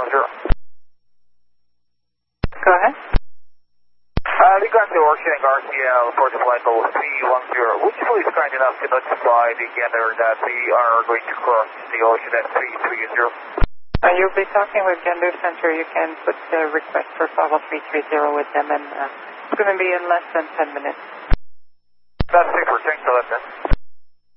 Go ahead. We got the Ocean RCL for the flight level 310. Would you please kind enough to notify the gander that we are going to cross the ocean at 330? You'll be talking with Gander Center. You can put the request for Follow 330 with them, and it's going to be in less than 10 minutes. That's super. Thanks a lot, then.